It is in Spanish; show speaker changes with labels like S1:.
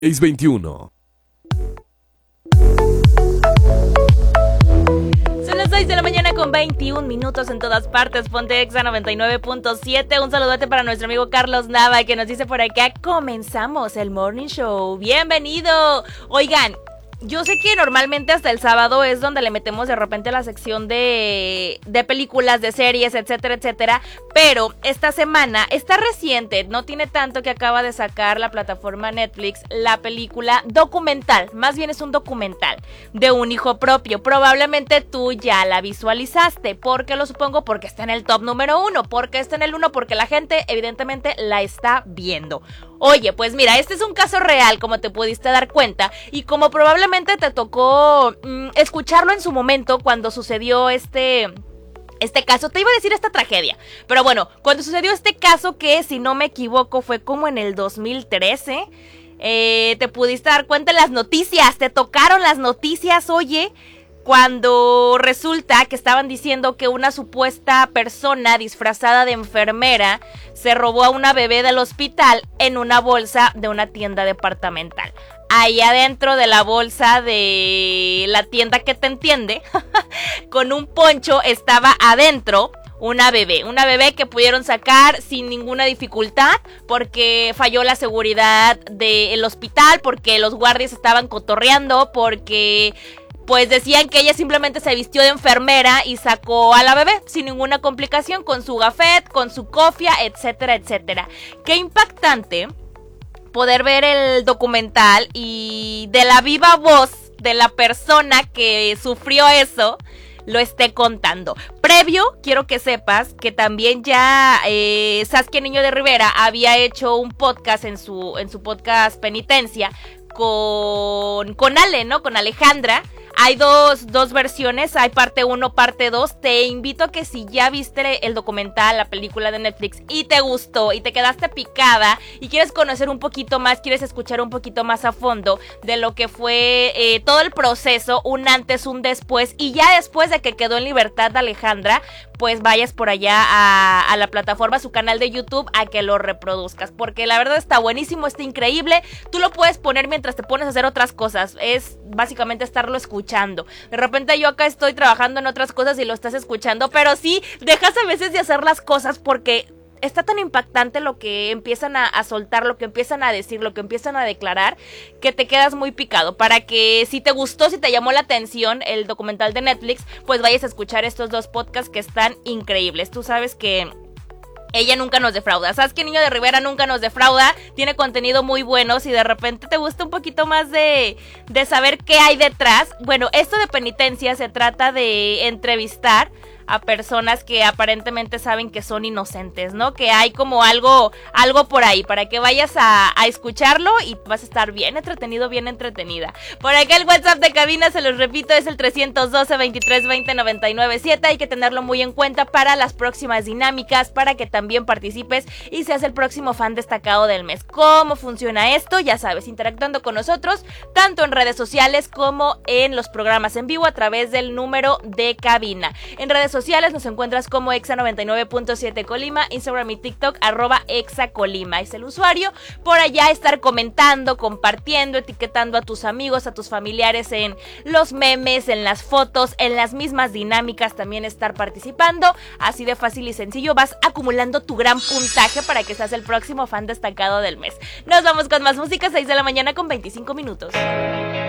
S1: 6:21.
S2: Son las 6 de la mañana con 21 minutos en todas partes. Ponte Exa 99.7. Un saludote para nuestro amigo Carlos Nava, que nos dice por acá: comenzamos el Morning Show. ¡Bienvenido! Oigan, yo sé que normalmente hasta el sábado es donde le metemos de repente la sección de películas, de series, etcétera, etcétera. Pero esta semana está reciente, no tiene tanto, que acaba de sacar la plataforma Netflix la película documental. Más bien es un documental de un hijo propio. Probablemente tú ya la visualizaste. ¿Por qué lo supongo? Porque está en el top número 1. ¿Por qué está en el 1? Porque la gente evidentemente la está viendo. Oye, pues mira, este es un caso real, como te pudiste dar cuenta, y como probablemente te tocó escucharlo en su momento cuando sucedió este caso. Te iba a decir esta tragedia, pero bueno, cuando sucedió este caso, que si no me equivoco fue como en el 2013, te pudiste dar cuenta en las noticias, te tocaron las noticias, oye, cuando resulta que estaban diciendo que una supuesta persona disfrazada de enfermera se robó a una bebé del hospital en una bolsa de una tienda departamental. Ahí adentro de la bolsa de la tienda que te entiende, con un poncho, estaba adentro una bebé que pudieron sacar sin ninguna dificultad porque falló la seguridad del hospital, porque los guardias estaban cotorreando, porque pues decían que ella simplemente se vistió de enfermera y sacó a la bebé sin ninguna complicación, con su gafet, con su cofia, etcétera, etcétera. Qué impactante poder ver el documental y de la viva voz de la persona que sufrió eso lo esté contando. Previo, quiero que sepas que también ya Saskia Niño de Rivera había hecho un podcast en su podcast Penitencia con Ale, ¿no? Con Alejandra. Hay dos versiones, hay parte 1, parte 2. Te invito a que si ya viste el documental, la película de Netflix, y te gustó y te quedaste picada y quieres conocer un poquito más, quieres escuchar un poquito más a fondo de lo que fue todo el proceso, un antes, un después, y ya después de que quedó en libertad Alejandra, pues vayas por allá a la plataforma, a su canal de YouTube, a que lo reproduzcas, porque la verdad está buenísimo, está increíble. Tú lo puedes poner mientras te pones a hacer otras cosas, es básicamente estarlo escuchando. De repente yo acá estoy trabajando en otras cosas y lo estás escuchando, pero sí, dejas a veces de hacer las cosas porque está tan impactante lo que empiezan a soltar, lo que empiezan a decir, lo que empiezan a declarar, que te quedas muy picado. Para que si te gustó, si te llamó la atención el documental de Netflix, pues vayas a escuchar estos dos podcasts que están increíbles. Tú sabes que ella nunca nos defrauda. Saskia Niño de Rivera nunca nos defrauda. Tiene contenido muy bueno. Si de repente te gusta un poquito más de saber qué hay detrás. Bueno, esto de Penitencia se trata de entrevistar a personas que aparentemente saben que son inocentes, ¿no? Que hay como algo por ahí, para que vayas a escucharlo y vas a estar bien entretenido, bien entretenida. Por acá el WhatsApp de cabina, se los repito, es el 312-2320-997. Hay que tenerlo muy en cuenta para las próximas dinámicas, para que también participes y seas el próximo fan destacado del mes. ¿Cómo funciona esto? Ya sabes, interactuando con nosotros, tanto en redes sociales como en los programas en vivo a través del número de cabina. En redes sociales nos encuentras como Exa 99.7 Colima, Instagram y TikTok @Exa Colima es el usuario. Por allá estar comentando, compartiendo, etiquetando a tus amigos, a tus familiares en los memes, en las fotos, en las mismas dinámicas, también estar participando. Así de fácil y sencillo vas acumulando tu gran puntaje para que seas el próximo fan destacado del mes. Nos vamos con más música, 6 de la mañana con 25 minutos.